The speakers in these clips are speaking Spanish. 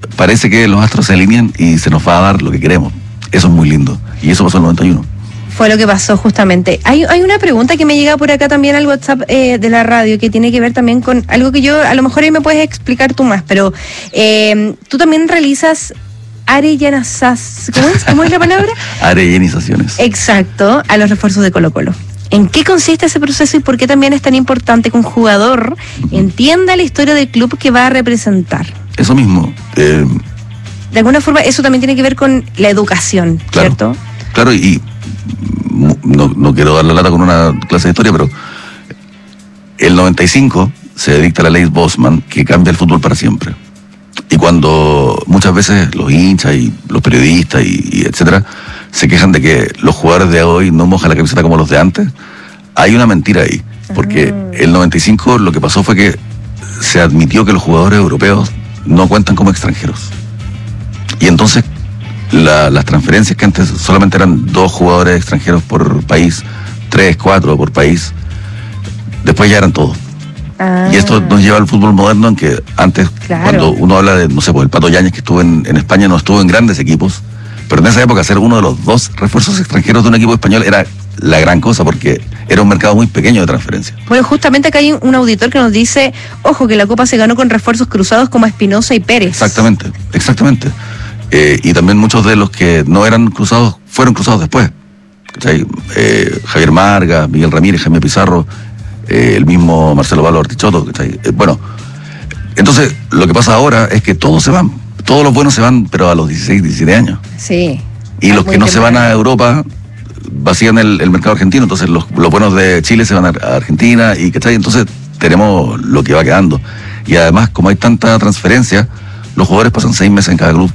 parece que los astros se alinean y se nos va a dar lo que queremos. Eso es muy lindo. Y eso pasó en el 91. Fue lo que pasó justamente. Hay una pregunta que me llega por acá también al WhatsApp de la radio, que tiene que ver también con algo que yo, a lo mejor ahí me puedes explicar tú más, pero tú también realizas arellanizaciones, ¿cómo es la palabra? Arellanizaciones. Exacto, a los refuerzos de Colo-Colo. ¿En qué consiste ese proceso y por qué también es tan importante que un jugador entienda la historia del club que va a representar? Eso mismo. De alguna forma, eso también tiene que ver con la educación, claro, ¿cierto? Claro, y no quiero dar la lata con una clase de historia, pero el 95 se dicta la ley Bosman que cambia el fútbol para siempre. Y cuando muchas veces los hinchas y los periodistas y etcétera se quejan de que los jugadores de hoy no mojan la camiseta como los de antes, hay una mentira ahí. Porque el 95 lo que pasó fue que se admitió que los jugadores europeos no cuentan como extranjeros. Y entonces las transferencias que antes solamente eran 2 jugadores extranjeros por país, 3, 4 por país, después ya eran todos. Y esto nos lleva al fútbol moderno, en que antes, claro, cuando uno habla de, no sé, pues el Pato Yáñez, que estuvo en España, no estuvo en grandes equipos, pero en esa época ser uno de los 2 refuerzos extranjeros de un equipo español era la gran cosa, porque era un mercado muy pequeño de transferencia. Bueno, justamente acá hay un auditor que nos dice, ojo, que la Copa se ganó con refuerzos cruzados como Espinosa y Pérez. Exactamente. Y también muchos de los que no eran cruzados, fueron cruzados después. Javier Marga, Miguel Ramírez, Jaime Pizarro, el mismo Marcelo Valo Ortichoto. Bueno, entonces lo que pasa ahora es que todos se van, todos los buenos se van, pero a los 16, 17 años. Sí. Y los que no se van a Europa vacían el mercado argentino, entonces los buenos de Chile se van a Argentina, y entonces tenemos lo que va quedando. Y además, como hay tanta transferencia, los jugadores pasan 6 meses en cada club.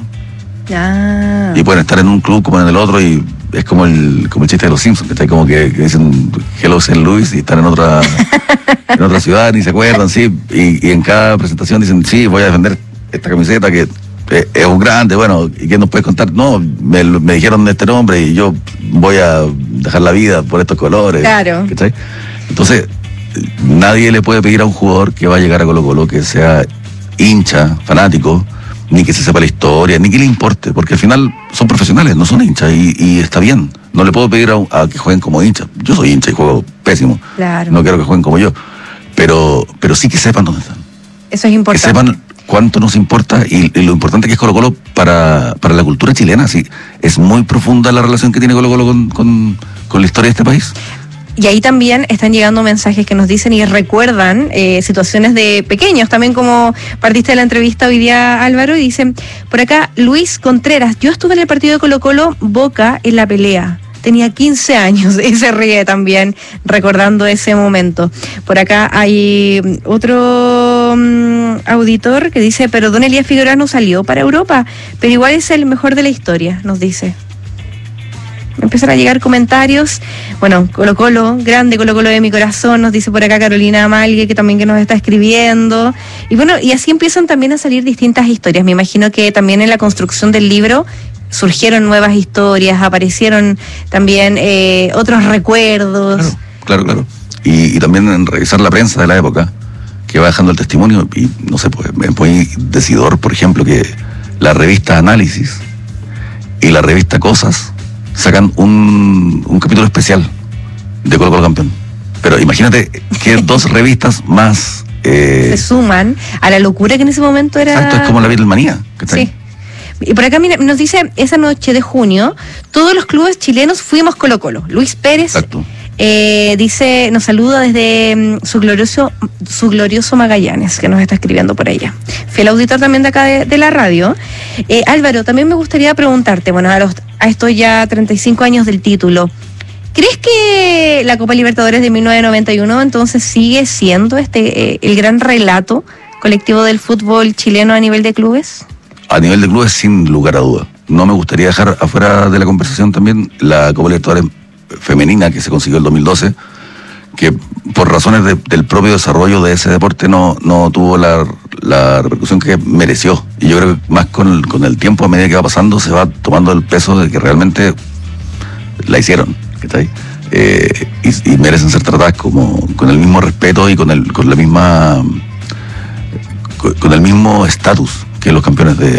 Y pueden estar en un club como en el otro, y es como el chiste de los Simpsons, que está como que dicen Hello St. Louis y están en otra ciudad, ni se acuerdan, sí, y en cada presentación dicen, sí, voy a defender esta camiseta que es un grande, bueno, ¿y quién nos puede contar? No, me dijeron de este nombre y yo voy a dejar la vida por estos colores. Claro. ¿Cachai? Entonces, nadie le puede pedir a un jugador que va a llegar a Colo-Colo que sea hincha, fanático, ni que se sepa la historia, ni que le importe, porque al final son profesionales, no son hinchas, y está bien. No le puedo pedir a que jueguen como hinchas. Yo soy hincha y juego pésimo. Claro. No quiero que jueguen como yo. Pero sí que sepan dónde están. Eso es importante. Que sepan cuánto nos importa y lo importante que es Colo-Colo para la cultura chilena. Sí, es muy profunda la relación que tiene Colo-Colo con la historia de este país. Y ahí también están llegando mensajes que nos dicen y recuerdan situaciones de pequeños, también como partiste de la entrevista hoy día, Álvaro, y dicen, por acá, Luis Contreras, yo estuve en el partido de Colo-Colo Boca en la pelea. Tenía 15 años y se ríe también recordando ese momento. Por acá hay otro auditor que dice, pero Don Elías Figueroa no salió para Europa, pero igual es el mejor de la historia, nos dice. Empiezan a llegar comentarios. Bueno, Colo-Colo, grande Colo-Colo de mi corazón, nos dice por acá Carolina Amalgue, que también que nos está escribiendo. Y bueno, y así empiezan también a salir distintas historias. Me imagino que también en la construcción del libro surgieron nuevas historias, aparecieron también otros recuerdos. Claro. Y también en revisar la prensa de la época, que va dejando el testimonio, y no sé, pues es muy decidor, por ejemplo, que la revista Análisis y la revista Cosas sacan un capítulo especial de Colo-Colo campeón. Pero imagínate que 2 revistas más se suman a la locura que en ese momento era. Exacto, es como la Beatlemanía. Sí. Y por acá nos dice, esa noche de junio, todos los clubes chilenos fuimos Colo-Colo. Luis Pérez, dice, nos saluda desde su glorioso Magallanes, que nos está escribiendo por ella. Fiel auditor también de acá de la radio. Álvaro, también me gustaría preguntarte, bueno, a estos ya 35 años del título, ¿crees que la Copa Libertadores de 1991 entonces sigue siendo el gran relato colectivo del fútbol chileno a nivel de clubes? A nivel de clubes, sin lugar a duda. No me gustaría dejar afuera de la conversación también la Copa Libertadores femenina que se consiguió el 2012, que por razones del propio desarrollo de ese deporte no tuvo la repercusión que mereció. Y yo creo que más con el tiempo, a medida que va pasando, se va tomando el peso de que realmente la hicieron, ¿está ahí? Y merecen ser tratadas con el mismo respeto y con el mismo estatus que los campeones de